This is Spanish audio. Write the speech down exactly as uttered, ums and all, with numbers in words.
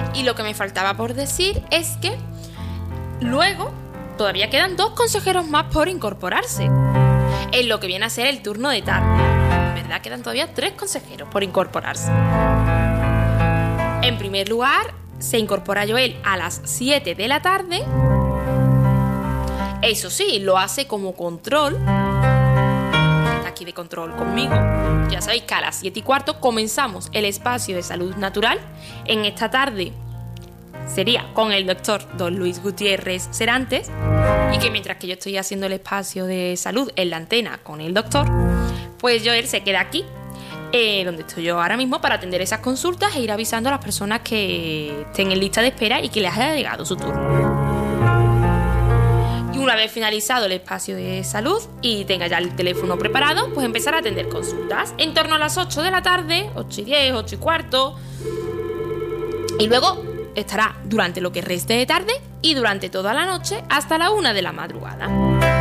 Y lo que me faltaba por decir es que luego todavía quedan dos consejeros más por incorporarse en lo que viene a ser el turno de tarde. ¿Verdad? Quedan todavía tres consejeros por incorporarse. En primer lugar, se incorpora Joel a las siete de la tarde. Eso sí, lo hace como control. Está aquí de control conmigo. Ya sabéis que a las siete y cuarto comenzamos el espacio de salud natural. En esta tarde sería con el doctor don Luis Gutiérrez Serantes, y que mientras que yo estoy haciendo el espacio de salud en la antena con el doctor, pues Joel se queda aquí, eh, donde estoy yo ahora mismo, para atender esas consultas e ir avisando a las personas que estén en lista de espera y que les haya llegado su turno. Y una vez finalizado el espacio de salud y tenga ya el teléfono preparado, pues empezar a atender consultas en torno a las ocho de la tarde, ocho y diez, ocho y cuarto, y luego estará durante lo que reste de tarde y durante toda la noche hasta la una de la madrugada.